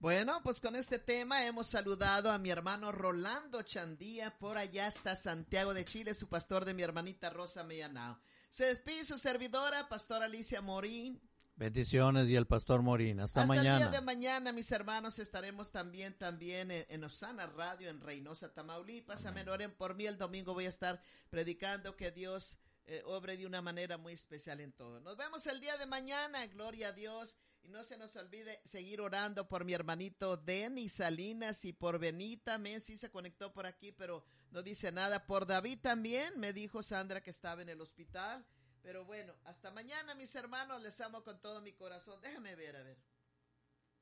Bueno, pues con este tema hemos saludado a mi hermano Rolando Chandía, por allá hasta Santiago de Chile, su pastor de mi hermanita Rosa Mellanao. Se despide su servidora, pastora Alicia Morín. Bendiciones y el pastor Morín. Hasta mañana. Hasta el día de mañana, mis hermanos, estaremos también en Osana Radio, en Reynosa, Tamaulipas. Amén. Oren por mí, el domingo voy a estar predicando, que Dios obre de una manera muy especial en todo. Nos vemos el día de mañana, gloria a Dios. Y no se nos olvide seguir orando por mi hermanito Denis Salinas y por Benita. Sí se conectó por aquí, pero no dice nada. Por David también, me dijo Sandra que estaba en el hospital. Pero bueno, hasta mañana, mis hermanos, les amo con todo mi corazón. Déjame ver, a ver.